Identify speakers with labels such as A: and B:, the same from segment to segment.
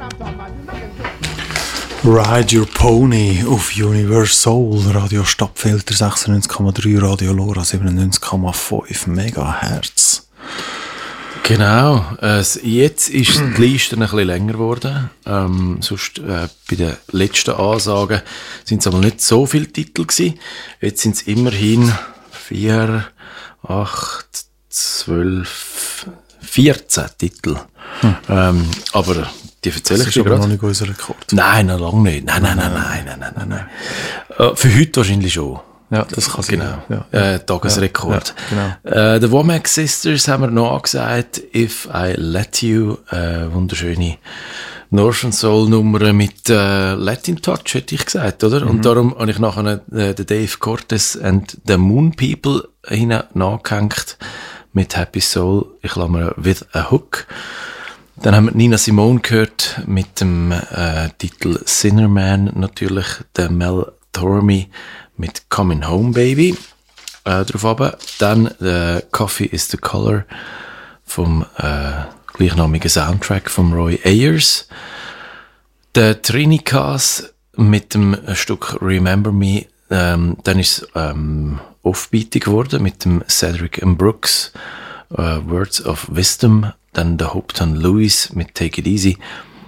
A: Ride Your Pony auf Universal, Radio Stadtfilter 96,3, Radio Lora 97,5 MHz.
B: Genau, jetzt ist die Liste ein bisschen länger geworden. Sonst bei den letzten Ansagen sind es aber nicht so viele Titel gewesen. Jetzt sind es immerhin 4, 8, 12, 14 Titel. Aber die erzähle ich dir gerade.
A: Das ist aber noch nicht unser Rekord.
B: Nein, noch lange nicht. Nein. Für heute wahrscheinlich schon.
A: Ja, das kann sein.
B: Genau. Ja. Tagesrekord.
A: Ja, genau.
B: The Womack Sisters haben wir noch angesagt. If I Let You. Wunderschöne Northern Soul Nummer mit Latin Touch, hätte ich gesagt, oder? Und darum habe ich nachher den Dave Cortez and the Moon People hinten nachgehängt mit Happy Soul. Ich lasse mir With a Hook. Dann haben wir Nina Simone gehört mit dem Titel Sinnerman, natürlich der Mel Tormey mit Coming Home Baby drauf runter. Dann Coffee is the Color vom gleichnamigen Soundtrack von Roy Ayers. Der Trinicas mit dem Stück Remember Me. Dann ist es Offbeating geworden mit dem Cedric and Brooks Words of Wisdom. Dann der Hopton Lewis mit Take It Easy.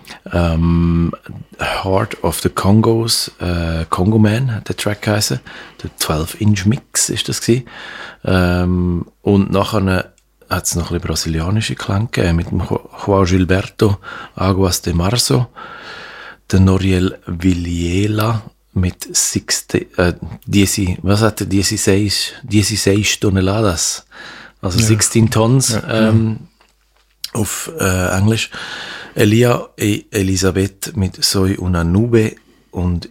B: Heart of the Congos, Congo Man hat der Track geheißen. Der 12-Inch Mix ist das gewesen. Und nachher hat es noch ein bisschen brasilianische Klänge gegeben mit dem João Gilberto Aguas de Marzo. Der Noriel Villela mit 16 Toneladas. Also 16 Tons. Auf Englisch. Elia Elisabeth mit Soy una Nube und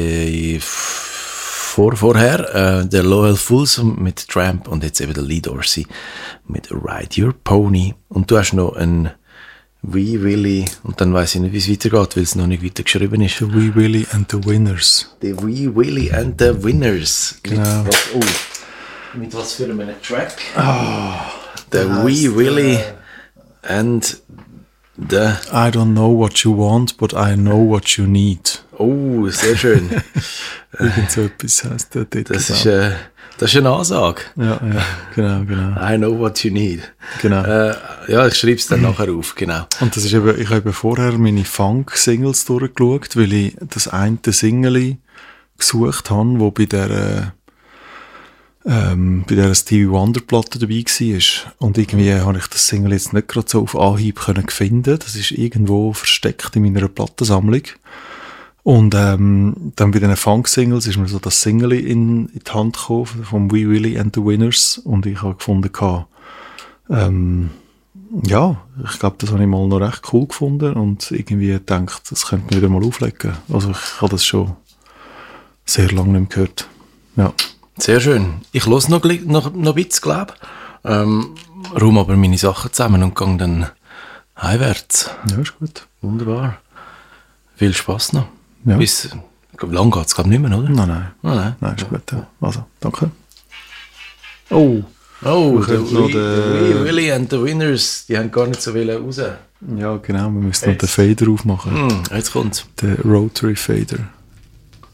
B: vorher der Lowell Fulsom mit Tramp und jetzt eben der Lee Dorsey mit Ride Your Pony. Und du hast noch ein Wee Willie und dann weiss ich nicht, wie es weitergeht, weil es noch nicht weiter geschrieben ist.
A: The Wee Willie and the Winners.
B: The Wee Willie and the Winners.
A: Genau.
B: Mit was für einem Track? The Wee Willie and the...
A: I don't know what you want, but I know what you need.
B: Oh, sehr schön.
A: Irgend so etwas heisst der Titel.
B: Das ist eine Ansage.
A: Ja, genau.
B: I know what you need.
A: Genau.
B: Ja, ich schreibe es dann nachher auf, genau.
A: Und das ist eben, ich habe vorher meine Funk-Singles durchgeschaut, weil ich das eine Single gesucht habe, wo bei der Stevie Wonder Platte dabei war. Und irgendwie habe ich das Single jetzt nicht gerade so auf Anhieb finden. Das ist irgendwo versteckt in meiner Plattensammlung. Und dann bei den Funk-Singles ist mir so das Single in die Hand gekommen vom Wee Willie and the Winners. Und ich habe gefunden, ja, ich glaube, das habe ich mal noch recht cool gefunden und irgendwie gedacht, das könnte man wieder mal auflegen. Also ich habe das schon sehr lange nicht mehr gehört. Ja.
B: Sehr schön. Ich höre noch ein bisschen, glaube ich. Räume aber meine Sachen zusammen und gehe dann heimwärts.
A: Ja, ist gut.
B: Wunderbar. Viel Spass noch.
A: Ja.
B: Bis, lang geht es, glaube ich, nicht mehr, oder?
A: Nein, ist gut. Ja. Also, danke. Oh,
B: the Wee Willie and the Winners, die haben gar nicht so raus.
A: Ja, genau, wir müssen noch den Fader aufmachen.
B: Jetzt kommt's.
A: Der Rotary Fader.